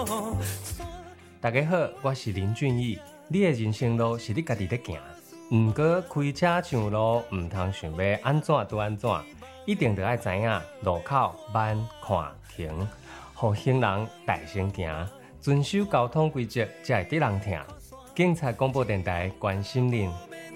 大家好，我是林俊逸。你的人生路是你家己在行，毋过开车上路，毋通想要安怎就安怎，一定得爱知影路口慢看停，互行人大声行，遵守交通规则才会得人听。警察广播电台关心您。